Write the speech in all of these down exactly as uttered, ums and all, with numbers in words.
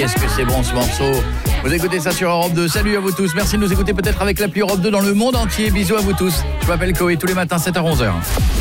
Qu'est-ce que c'est bon ce morceau? Vous écoutez ça sur Europe deux. Salut à vous tous. Merci de nous écouter peut-être avec l'appli Europe deux dans le monde entier. Bisous à vous tous. Je m'appelle Koé, tous les matins sept heures onze heures.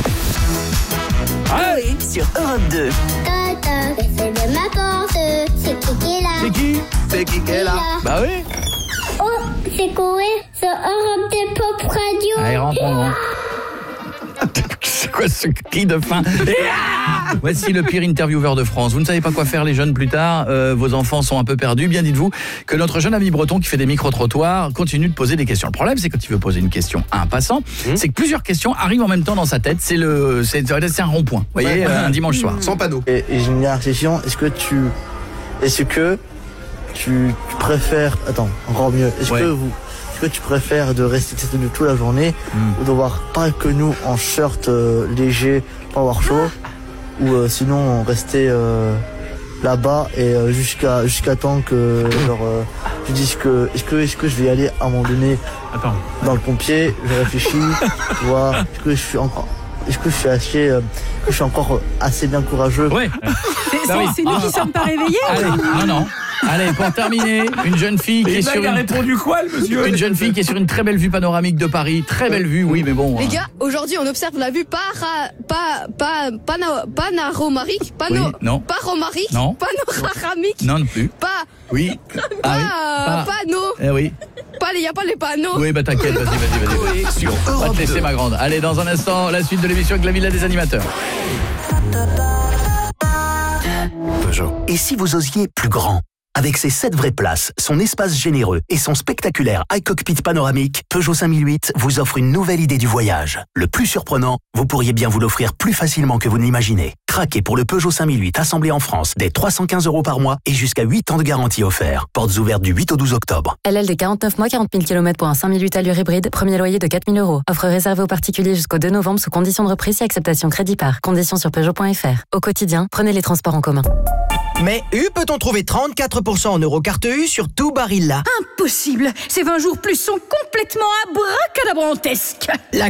Koé sur Europe deux. Tata, c'est de ma porte. C'est qui qui est là? C'est qui? C'est qui qui est là? Bah oui. Oh, c'est Koé sur Europe deux Pop Radio. Allez, rentrons. C'est quoi ce cri de fin? Voici le pire intervieweur de France. Vous ne savez pas quoi faire les jeunes plus tard, euh, vos enfants sont un peu perdus, bien dites-vous que notre jeune ami breton qui fait des micro-trottoirs continue de poser des questions. Le problème c'est quand il veut poser une question à un passant, mmh. c'est que plusieurs questions arrivent en même temps dans sa tête, c'est le c'est, c'est un rond-point, vous voyez, ouais. un dimanche soir. Sans panneau. Et, et j'ai une dernière question, est-ce que tu est-ce que tu, tu préfères attends, encore mieux, est-ce ouais. que vous Est-ce que tu préfères de rester tenu toute la journée mmh. ou de voir pas que nous en shirt euh, léger, pas avoir chaud ou euh, sinon rester euh, là-bas et euh, jusqu'à jusqu'à temps que genre euh, je dise que est-ce que est-ce que je vais y aller à un moment donné. Attends. Dans le pompier, je réfléchis, tu vois, est-ce que je suis encore est-ce que je suis assez euh, que je suis encore assez bien courageux. Ouais. C'est, c'est, oui. c'est nous ah. qui sommes pas réveillés. Allez, non non. Allez, pour terminer, une jeune fille qui est sur une... a répondu quoi, le monsieur? Une jeune fille qui est sur une très belle vue panoramique de Paris, très belle vue, oui, mais bon. Les hein. gars, aujourd'hui, on observe la vue para, pa, pa, pana, panoramique, pano, oui, non. paromarique, non. panoramique, non, non plus. Pas, oui, pas, ah, oui. pas, panneau. Eh oui. Pas, il y a pas les panneaux. Oui, bah t'inquiète, vas-y, vas-y, vas-y. vas-y. Sur On va te laisser ma grande. Allez, dans un instant, la suite de l'émission avec la Villa des animateurs. Peugeot. Et si vous osiez plus grand? Avec ses sept vraies places, son espace généreux et son spectaculaire iCockpit panoramique, Peugeot cinq mille huit vous offre une nouvelle idée du voyage. Le plus surprenant, vous pourriez bien vous l'offrir plus facilement que vous ne l'imaginez. Craquez pour le Peugeot cinq mille huit assemblé en France dès trois cent quinze euros par mois et jusqu'à huit ans de garantie offert. Portes ouvertes du huit au douze octobre. L L D quarante-neuf mois, quarante mille kilomètres pour un cinq mille huit allure hybride, premier loyer de quatre mille euros. Offre réservée aux particuliers jusqu'au deux novembre sous conditions de reprise et acceptation crédit par. Conditions sur Peugeot point F R. Au quotidien, prenez les transports en commun. Mais U peut-on trouver trente-quatre pour cent en Eurocarte U sur tout Barilla? Impossible. Ces vingt jours plus sont complètement abracadabrantesques. La